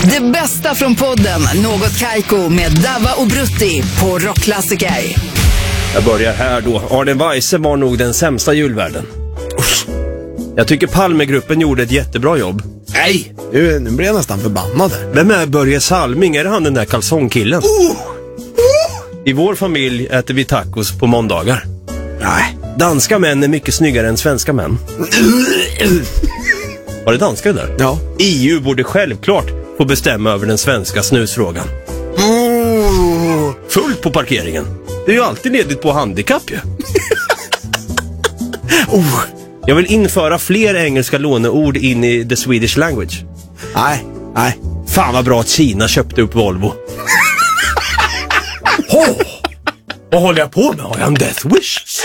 Det bästa från podden Något Kaiko med Dava och Brutti på Rockklassiker. Jag börjar här då. Arne Weise var nog den sämsta julvärden. Jag tycker Palmegruppen gjorde ett jättebra jobb. Nej, nu blir jag nästan förbannad här. Vem är Börje Salming? Är det han den där kalsongkillen? I vår familj äter vi tacos på måndagar. Nej. Danska män är mycket snyggare än svenska män. Var det danska där? Ja. EU borde självklart få bestämma över den svenska snusfrågan. Fullt på parkeringen. Det är ju alltid ledigt på handikapp ju. Jag vill införa fler engelska låneord in i the Swedish language. Nej. Fan vad bra att Kina köpte upp Volvo. Vad håller jag på med? Har jag en death wish?